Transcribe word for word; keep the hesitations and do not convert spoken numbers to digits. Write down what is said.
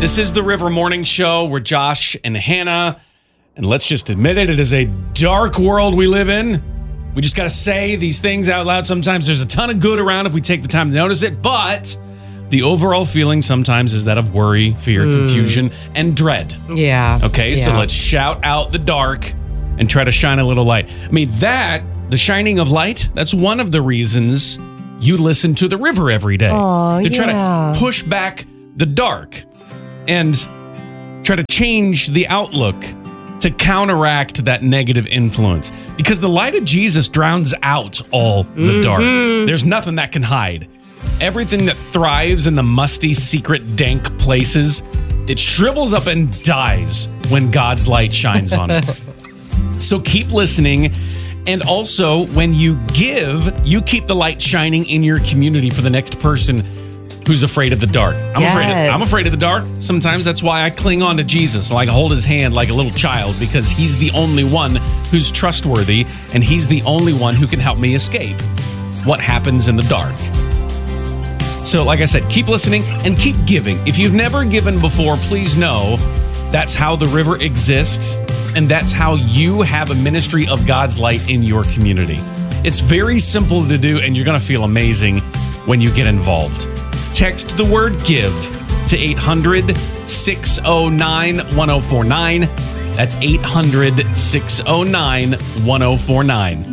This is the River Morning Show. We're Josh and Hannah. And let's just admit it, it is a dark world we live in. We just got to say these things out loud. Sometimes there's a ton of good around if we take the time to notice it. But the overall feeling sometimes is that of worry, fear, mm. confusion, and dread. Yeah. Okay, yeah. so let's shout out the dark and try to shine a little light. I mean, that, the shining of light, that's one of the reasons you listen to the river every day. Oh, to try yeah. to push back the dark and try to change the outlook to counteract that negative influence. Because the light of Jesus drowns out all the mm-hmm. dark. There's nothing that can hide. Everything that thrives in the musty, secret, dank places, it shrivels up and dies when God's light shines on it. So keep listening. And also, when you give, you keep the light shining in your community for the next person who's afraid of the dark. I'm yes. afraid of, I'm afraid of the dark. Sometimes that's why I cling on to Jesus, like hold his hand like a little child, because he's the only one who's trustworthy, and he's the only one who can help me escape what happens in the dark. So, like I said, keep listening and keep giving. If you've never given before, please know that's how the river exists, and that's how you have a ministry of God's light in your community. It's very simple to do, and you're going to feel amazing when you get involved. Text the word GIVE to eight hundred, six oh nine, one oh four nine. That's eight hundred, six oh nine, one oh four nine.